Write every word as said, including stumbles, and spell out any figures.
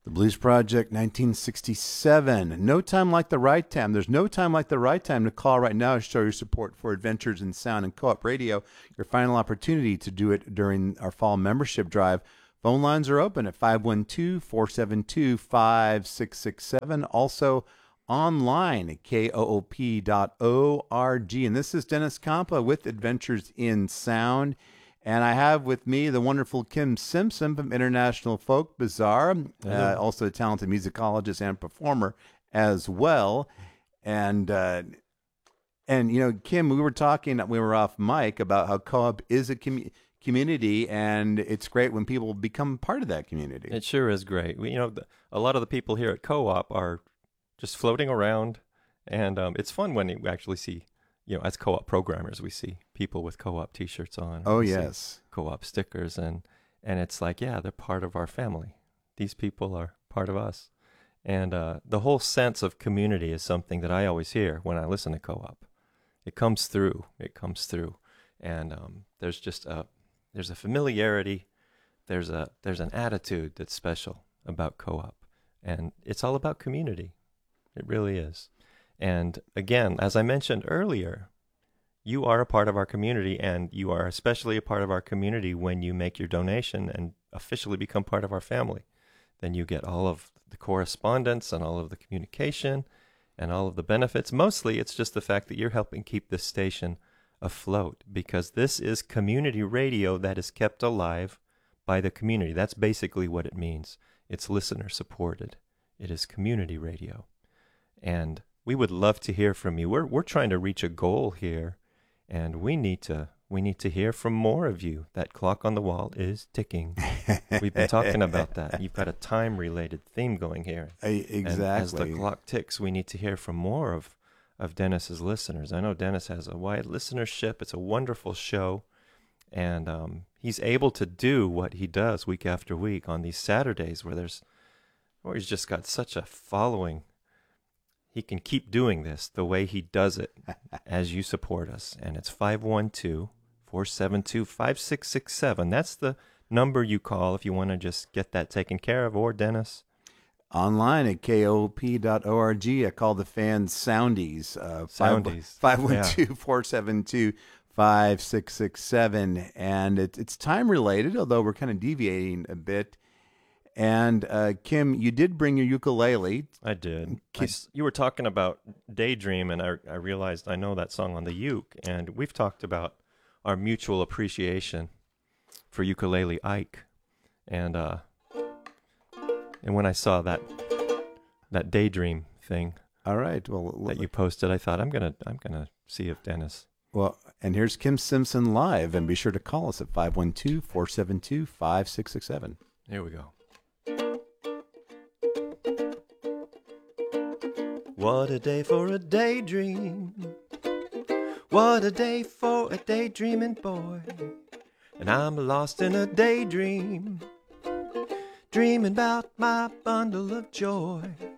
The Blues Project, nineteen sixty-seven. No time like the right time. There's no time like the right time to call right now to show your support for Adventures in Sound and Co-op Radio. Your final opportunity to do it during our fall membership drive. Phone lines are open at five one two, four seven two, five six six seven. Also online at K O O P dot org. And this is Dennis Campa with Adventures in Sound. And I have with me the wonderful Kim Simpson from International Folk Bazaar, uh, also a talented musicologist and performer as well. And, uh, and you know, Kim, we were talking, we were off mic about how co-op is a com- community, and it's great when people become part of that community. It sure is great. We, you know, the, a lot of the people here at Co-op are just floating around, and um, it's fun when you actually see, you know, as co-op programmers, we see people with co-op T-shirts on. Oh, we yes. Co-op stickers, and and it's like, yeah, they're part of our family. These people are part of us. And uh, the whole sense of community is something that I always hear when I listen to co-op. It comes through. It comes through. And um, there's just a, there's a familiarity. There's a there's an attitude that's special about co-op. And it's all about community. It really is. And again, as I mentioned earlier, you are a part of our community, and you are especially a part of our community when you make your donation and officially become part of our family. Then you get all of the correspondence and all of the communication and all of the benefits. Mostly, it's just the fact that you're helping keep this station afloat, because this is community radio that is kept alive by the community. That's basically what it means. It's listener supported. It is community radio. And we would love to hear from you. We're we're trying to reach a goal here, and we need to we need to hear from more of you. That clock on the wall is ticking. We've been talking about that. You've got a time-related theme going here. Exactly. And as the clock ticks, we need to hear from more of, of Dennis's listeners. I know Dennis has a wide listenership. It's a wonderful show, and um, he's able to do what he does week after week on these Saturdays where there's, where he's just got such a following. He can keep doing this the way he does it as you support us. And it's five one two, four seven two, five six six seven. That's the number you call if you want to just get that taken care of. Or Dennis? Online at K O O P dot org. I call the fans Soundies. Uh, Soundies. five one two, four seven two, five six six seven. And it, it's time related, although we're kind of deviating a bit. And uh, Kim, you did bring your ukulele. I did. I, you were talking about Daydream, and I, I realized I know that song on the uke, and we've talked about our mutual appreciation for Ukulele Ike, and uh, and when I saw that that Daydream thing, all right, well, that you posted, I thought I'm gonna I'm gonna see if Dennis. Well, and here's Kim Simpson live, and be sure to call us at five one two, four seven two, five six six seven. Here we go. What a day for a daydream. What a day for a daydreaming boy. And I'm lost in a daydream, dreaming about my bundle of joy.